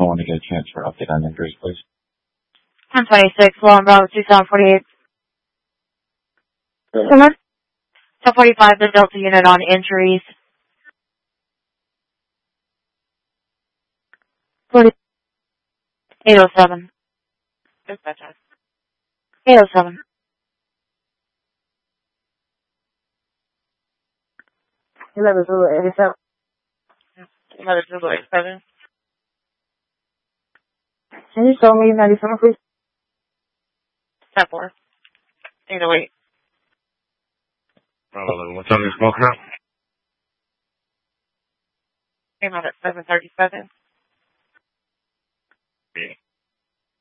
calling to get a chance for update on injuries, please. 1026, Long Bravo 2748. Someone? 1045, the Delta unit on injuries. 807. Dispatch. 807. 11-87. 11-87. Can you show me 97, please? Step 4. 808. What's on your smoke now? Came out at 737. Yeah.